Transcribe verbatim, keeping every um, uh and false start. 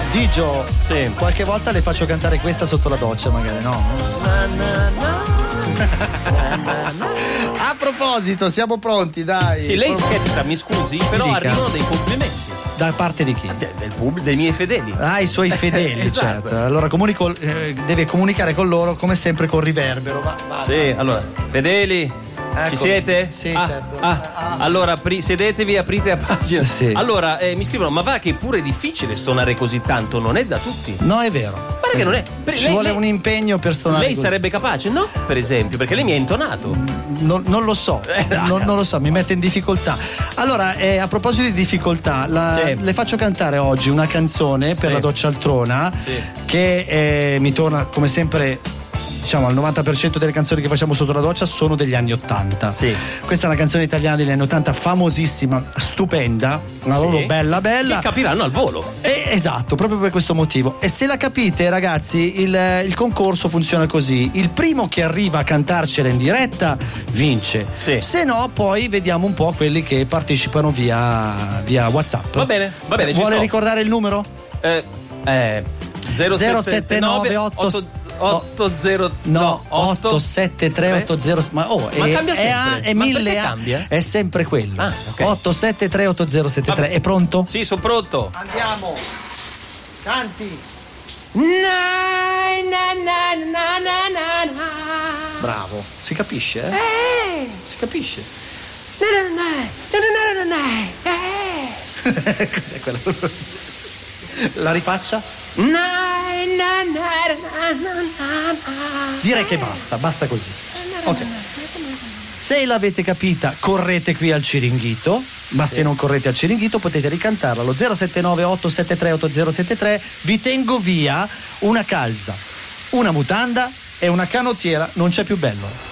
Digio, sì. Qualche volta le faccio cantare questa sotto la doccia, magari, no? A proposito, siamo pronti, dai. Sì, lei Pro- scherza, mi scusi, però dica. arrivano dei complimenti. Da parte di chi? De- del pubblico, dei miei fedeli. Ah, i suoi fedeli, Esatto. certo. Allora comunico, eh, deve comunicare con loro come sempre col riverbero. Va, va. Sì, allora, fedeli, Ecco. ci siete? Sì, ah, certo. ah, allora, apri- sedetevi, aprite la pagina. Sì. Allora, eh, mi scrivono, ma va che è pure difficile stonare così tanto, non è da tutti. No, è vero. Guarda che non è. per- Ci lei- vuole lei- un impegno per suonare Lei così. sarebbe capace, no? Per esempio, perché lei mi ha intonato. Non, non lo so, Eh, dai. non, non lo so, mi mette in difficoltà. Allora, eh, a proposito di difficoltà, la- Sì. le faccio cantare oggi una canzone per Sì. la doccia altrona Sì. che eh, mi torna come sempre. Diciamo al novanta per cento delle canzoni che facciamo sotto la doccia sono degli anni ottanta. Sì. Questa è una canzone italiana degli anni ottanta famosissima, stupenda, una Sì. proprio bella bella. Che capiranno al volo. Eh, esatto, proprio per questo motivo. E se la capite, ragazzi, il, il concorso funziona così: il primo che arriva a cantarcela in diretta vince. Sì. Se no, poi vediamo un po' quelli che partecipano via, via WhatsApp. Va bene, va bene, Eh, ci Vuole sto. ricordare il numero? Eh, eh zero sette nove otto zero No, otto sette tre otto zero. Ma oh, Ma è, cambia è, a- sempre. è Ma mille perché a- cambia? È sempre quello. Ah, ok. otto sette tre otto zero sette tre. Vabbè. È pronto? Sì, sono pronto. Andiamo. Canti. Bravo. Si capisce, eh? Si capisce. Cos'è quello? La rifaccia? Direi che basta, basta così. Ok. Se l'avete capita, correte qui al Ciringhito, ma se non correte al Ciringhito potete ricantarla allo zero sette nove otto sette tre otto zero sette tre. Vi tengo via una calza, una mutanda e una canottiera, non c'è più bello.